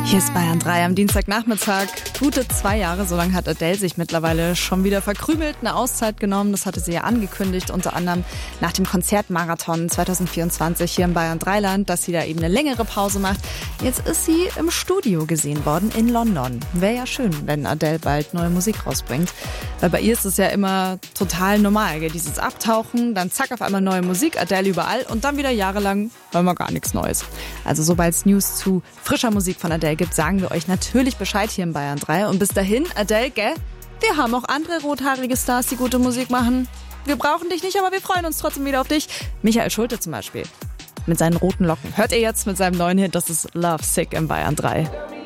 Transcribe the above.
Hier ist Bayern 3 am Dienstagnachmittag. Gute 2 Jahre, so lange hat Adele sich mittlerweile schon wieder verkrümelt, eine Auszeit genommen. Das hatte sie ja angekündigt, unter anderem nach dem Konzertmarathon 2024 hier im Bayern 3-Land, dass sie da eben eine längere Pause macht. Jetzt ist sie im Studio gesehen worden in London. Wäre ja schön, wenn Adele bald neue Musik rausbringt. Weil bei ihr ist es ja immer total normal, gell? Dieses Abtauchen, dann zack, auf einmal neue Musik, Adele überall und dann wieder jahrelang hören wir gar nichts Neues. Also sobald es News zu frischer Musik von Adele gibt, sagen wir euch natürlich Bescheid hier in Bayern 3. Und bis dahin, Adele, gell? Wir haben auch andere rothaarige Stars, die gute Musik machen. Wir brauchen dich nicht, aber wir freuen uns trotzdem wieder auf dich. Michael Schulte zum Beispiel. Mit seinen roten Locken. Hört ihr jetzt mit seinem neuen Hit, das ist Love Sick in Bayern 3.